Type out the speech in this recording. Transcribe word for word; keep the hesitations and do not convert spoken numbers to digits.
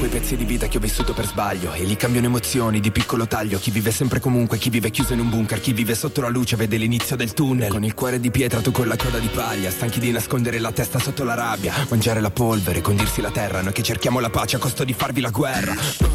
quei pezzi di vita che ho vissuto per sbaglio e li cambiano emozioni di piccolo taglio. Chi vive sempre comunque, chi vive chiuso in un bunker, chi vive sotto la luce vede l'inizio del tunnel. Con il cuore di pietra, tu con la coda di paglia, stanchi di nascondere la testa sotto la rabbia, mangiare la polvere, condirsi la terra, noi che cerchiamo la pace a costo di farvi la guerra.